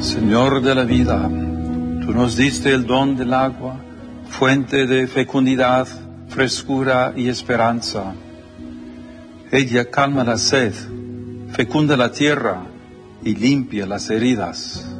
Señor de la vida, tú nos diste el don del agua, fuente de fecundidad, frescura y esperanza. Ella calma la sed, fecunda la tierra y limpia las heridas.